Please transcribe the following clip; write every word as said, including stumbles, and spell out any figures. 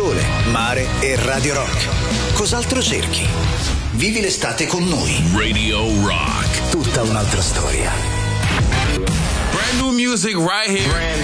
sole, mare e Radio Rock. Cos'altro cerchi? Vivi l'estate con noi. Radio Rock. Tutta un'altra storia. Brand new music right here. Brand